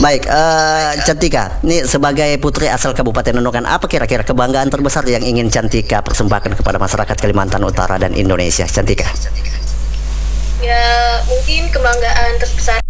Baik, Cantika, ini sebagai putri asal Kabupaten Nunukan, apa kira-kira kebanggaan terbesar yang ingin Cantika persembahkan kepada masyarakat Kalimantan Utara dan Indonesia, Cantika? Ya, mungkin kebanggaan terbesar